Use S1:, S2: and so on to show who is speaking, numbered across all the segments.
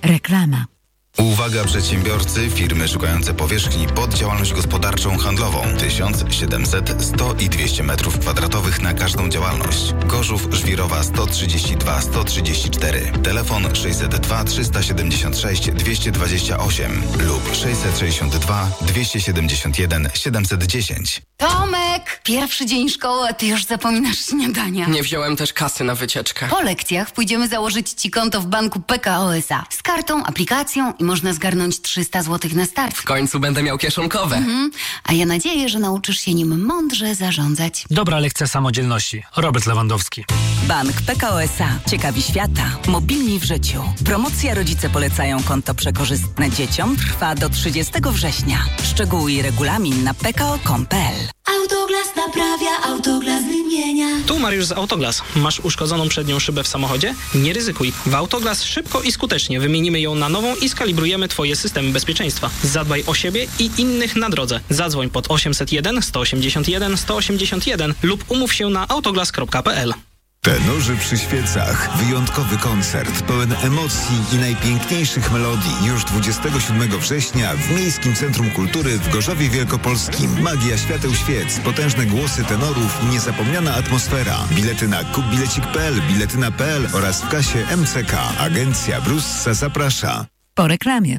S1: Reklama.
S2: Uwaga przedsiębiorcy, firmy szukające powierzchni pod działalność gospodarczą, handlową. 1000, 700, 100 i 200 m2 na każdą działalność. Gorzów, Żwirowa 132 134. Telefon 602 376 228 lub 662 271 710.
S3: Tomek! Pierwszy dzień szkoły, a ty już zapominasz śniadania.
S4: Nie wziąłem też kasy na wycieczkę.
S3: Po lekcjach pójdziemy założyć ci konto w banku PKO SA. Z kartą, aplikacją i można zgarnąć 300 zł na start.
S4: W końcu będę miał kieszonkowe.
S3: A ja nadzieję, że nauczysz się nim mądrze zarządzać.
S5: Dobra lekcja samodzielności. Robert Lewandowski.
S6: Bank PKO SA. Ciekawi świata. Mobilni w życiu. Promocja Rodzice polecają konto przekorzystne dzieciom trwa do 30 września. Szczegóły i regulamin na pko.com.pl.
S7: Autoglas naprawia, Autoglas wymienia.
S8: Tu Mariusz z Autoglas. Masz uszkodzoną przednią szybę w samochodzie? Nie ryzykuj. W Autoglas szybko i skutecznie wymienimy ją na nową i skalibrujemy Twoje systemy bezpieczeństwa. Zadbaj o siebie i innych na drodze. Zadzwoń pod 801 181 181 lub umów się na autoglas.pl.
S9: Tenorzy przy świecach. Wyjątkowy koncert pełen emocji i najpiękniejszych melodii. Już 27 września w Miejskim Centrum Kultury w Gorzowie Wielkopolskim. Magia świateł świec, potężne głosy tenorów i niezapomniana atmosfera. Bilety na kupbilecik.pl, biletyna.pl oraz w kasie MCK. Agencja Brussa zaprasza.
S1: Po reklamie.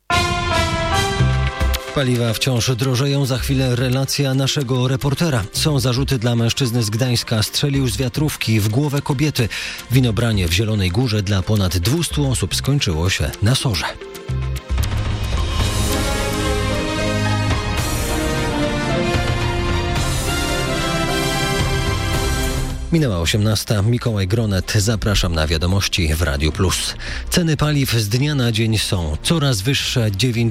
S10: Paliwa wciąż drożeją. Za chwilę relacja naszego reportera. Są zarzuty dla mężczyzny z Gdańska. Strzelił z wiatrówki w głowę kobiety. Winobranie w Zielonej Górze dla ponad 200 osób skończyło się na sorze. Minęła 18. Mikołaj Gronet. Zapraszam na wiadomości w Radiu Plus. Ceny paliw z dnia na dzień są coraz wyższe.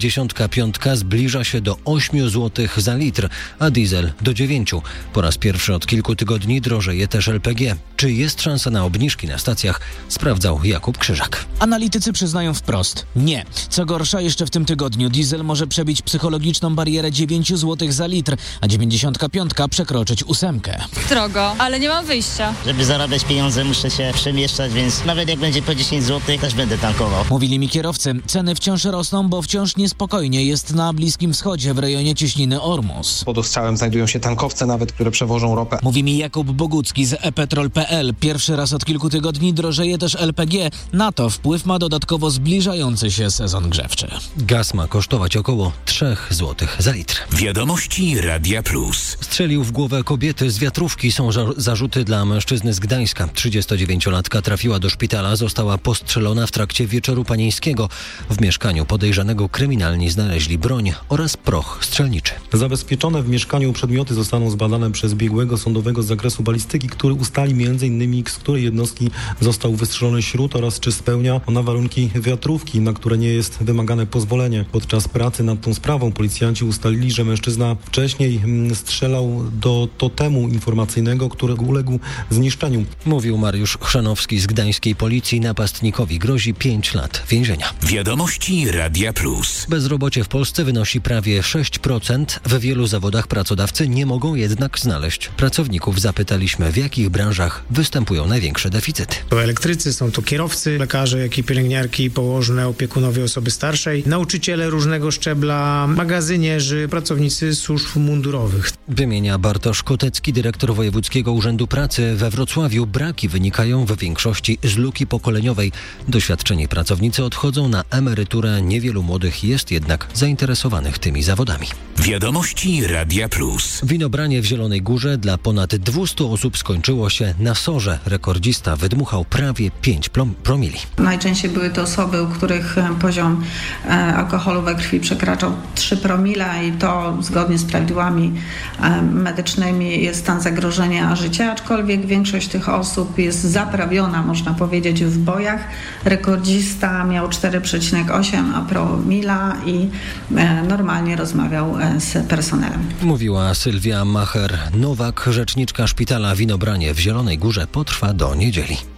S10: 95 zbliża się do 8 zł za litr, a diesel do 9. Po raz pierwszy od kilku tygodni drożeje też LPG. Czy jest szansa na obniżki na stacjach? Sprawdzał Jakub Krzyżak.
S11: Analitycy przyznają wprost: nie. Co gorsza, jeszcze w tym tygodniu diesel może przebić psychologiczną barierę 9 zł za litr, a 95 przekroczyć 8.
S12: Drogo, ale nie mam wyjścia.
S13: Żeby zarabiać pieniądze, muszę się przemieszczać, więc nawet jak będzie po 10 zł, też będę tankował.
S11: Mówili mi kierowcy. Ceny wciąż rosną, bo wciąż niespokojnie jest na Bliskim Wschodzie w rejonie cieśniny Ormus.
S14: Pod ostrzałem znajdują się tankowce nawet, które przewożą ropę.
S11: Mówi mi Jakub Bogucki z ePetrol.pl. Pierwszy raz od kilku tygodni drożeje też LPG. Na to wpływ ma dodatkowo zbliżający się sezon grzewczy.
S10: Gaz ma kosztować około 3 zł za litr.
S15: Wiadomości Radia Plus.
S10: Strzelił w głowę kobiety z wiatrówki. Są zarzuty dla mężczyzny z Gdańska. 39-latka trafiła do szpitala, została postrzelona w trakcie wieczoru panieńskiego. W mieszkaniu podejrzanego kryminalni znaleźli broń oraz proch strzelniczy.
S16: Zabezpieczone w mieszkaniu przedmioty zostaną zbadane przez biegłego sądowego z zakresu balistyki, który ustali m.in. z której jednostki został wystrzelony śrut oraz czy spełnia ona warunki wiatrówki, na które nie jest wymagane pozwolenie. Podczas pracy nad tą sprawą policjanci ustalili, że mężczyzna wcześniej strzelał do totemu informacyjnego, który uległ zniszczeniu.
S10: Mówił Mariusz Chrzanowski z gdańskiej policji. Napastnikowi grozi 5 lat więzienia.
S15: Wiadomości Radia Plus.
S10: Bezrobocie w Polsce wynosi prawie 6%. W wielu zawodach pracodawcy nie mogą jednak znaleźć pracowników. Zapytaliśmy, w jakich branżach występują największe deficyty.
S17: To elektrycy, są to kierowcy, lekarze, jak i pielęgniarki, położne, opiekunowie osoby starszej, nauczyciele różnego szczebla, magazynierzy, pracownicy służb mundurowych.
S10: Wymienia Bartosz Kotecki, dyrektor Wojewódzkiego Urzędu Pracy we Wrocławiu. Braki wynikają w większości z luki pokoleniowej. Doświadczeni pracownicy odchodzą na emeryturę. Niewielu młodych jest jednak zainteresowanych tymi zawodami.
S15: Wiadomości Radia Plus.
S10: Winobranie w Zielonej Górze dla ponad 200 osób skończyło się na sorze. Rekordzista wydmuchał prawie 5 promili.
S18: Najczęściej były to osoby, u których poziom alkoholu we krwi przekraczał 3 promile i to zgodnie z prawidłami medycznymi jest stan zagrożenia życia, aczkolwiek większość tych osób jest zaprawiona, można powiedzieć, w bojach. Rekordzista miał 4,8 promila i normalnie rozmawiał z personelem.
S10: Mówiła Sylwia Macher-Nowak, rzeczniczka szpitala. Winobranie w Zielonej Górze potrwa do niedzieli.